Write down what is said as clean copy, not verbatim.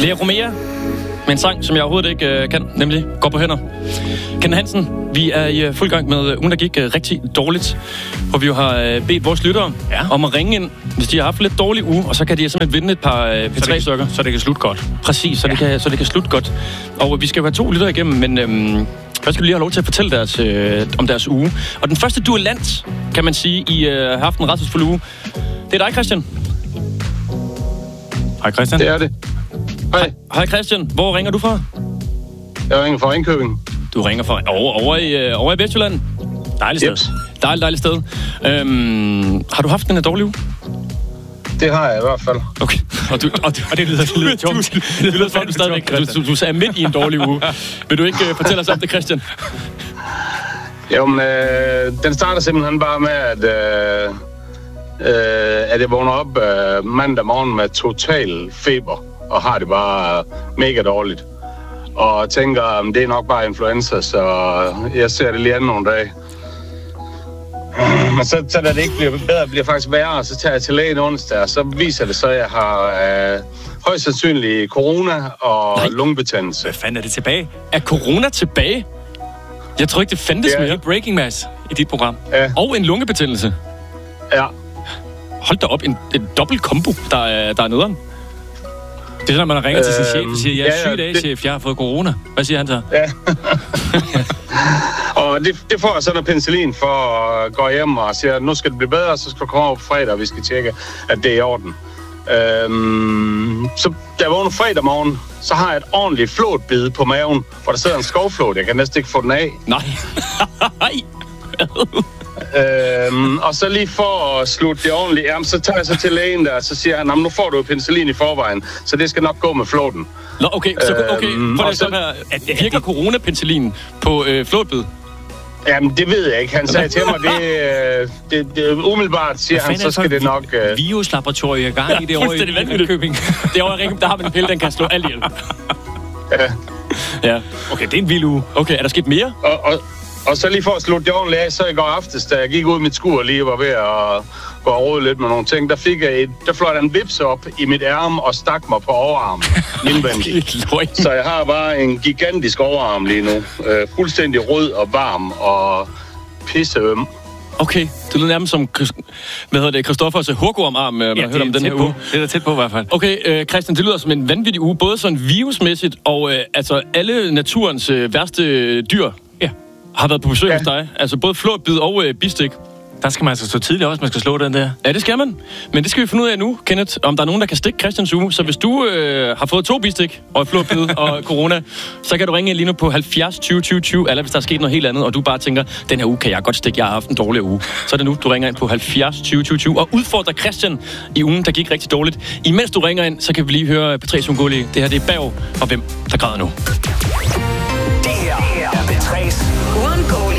Lea Romea med en sang, som jeg overhovedet ikke kan, nemlig Går på hænder. Kenneth Hansen, vi er i fuld gang med ugen, der gik rigtig dårligt, hvor vi jo har bedt vores lyttere om at ringe ind, hvis de har haft en lidt dårlig uge, og så kan de simpelthen vinde et par P3-stykker. Så det kan slutte godt. Præcis, så det kan slutte godt. Og vi skal jo have 2 lyttere igennem, men først skal vi lige have lov til at fortælle om deres uge. Og den første duellant, kan man sige, I har haft en rædselsfuld uge. Det er dig, Christian. Hej, Christian. Det er det. Hej. Hej, Christian. Hvor ringer du fra? Jeg ringer fra Ringkøbing. Du ringer fra over i Vestjylland. Dejligt sted. Yes. Dejligt sted. Har du haft en dårlig uge? Det har jeg i hvert fald. Okay. Og det lyder tungt. Det lyder som, du stadigvæk, du er midt i en dårlig uge. Vil du ikke fortælle os om det, Christian? Jo, men den starter simpelthen bare med, at jeg vågner op mandag morgen med total feber, og har det bare mega dårligt. Og tænker, det er nok bare influenza, så jeg ser det lige an nogle dage. Men så da det ikke bliver bedre, bliver faktisk værre, så tager jeg til lægen onsdag, og så viser det så, at jeg har højst sandsynligt corona og lungebetændelse. Hvad fanden er det tilbage? Er corona tilbage? Jeg tror ikke, det fandtes mere. Breaking Mads i dit program. Ja. Og en lungebetændelse. Ja. Hold da op, en dobbelt kombo, der er nederen. Det er sådan, når man ringer til sin chef og siger, jeg er syg i dag, chef, jeg har fået corona. Hvad siger han så? Ja. Og det får jeg så noget penicillin for at gå hjem og sige, nu skal det blive bedre, så skal du komme over på fredag, og vi skal tjekke, at det er i orden. Så da jeg vågner fredag morgen, så har jeg et ordentligt flåtbid på maven, hvor der sidder en skovflåt. Jeg kan næsten ikke få den af. Nej. Og så lige for at slutte det ordentligt, så tager jeg så til lægen der, så siger han, nu får du penicillin i forvejen, så det skal nok gå med flåten. Nå, okay. For det sådan her, virker coronapenicillin på flåtbid? Jamen, det ved jeg ikke. Han sagde til mig, det umiddelbart, siger han, så skal det nok... Viruslaboratoriet i gang i det år i Ringkøbing. Det år i Ringkøbing, der har man en pille, den kan slå alt ihjel. Ja. Okay, det er en vild uge. Okay, er der sket mere? Og så lige for at slutte det ordentligt af, så i går aftes, da jeg gik ud i mit skur lige var ved at gå og rode lidt med nogle ting, der fløj en vips op i mit ærm og stak mig på overarmen indvendigt. Så jeg har bare en gigantisk overarm lige nu. Fuldstændig rød og varm og pisseøm. Okay, det lyder nærmest som, Christoffers hurgormarm, man har hørt om den her uge. Det er tæt på i hvert fald. Okay, Christian, det lyder som en vanvittig uge, både sådan virusmæssigt og altså alle naturens værste dyr har været på besøg hos dig. Altså både flåtbid og bistik. Der skal man altså stå tidligt også, man skal slå den der. Ja, det skal man. Men det skal vi finde ud af nu, Kenneth, om der er nogen, der kan stikke Christians uge. Så hvis du har fået 2 bistik og flåtbid og corona, så kan du ringe lige nu på 70 20 20 20, eller hvis der er sket noget helt andet, og du bare tænker, den her uge kan jeg godt stikke, jeg har haft en dårlig uge. Så er det nu, du ringer ind på 70 20 20 20 og udfordrer Christian i ugen, der gik rigtig dårligt. Imens du ringer ind, så kan vi lige høre P3's Ungoli. Det her, det er Bav, og hvem der græder nu. Det her er P3's Ungoli.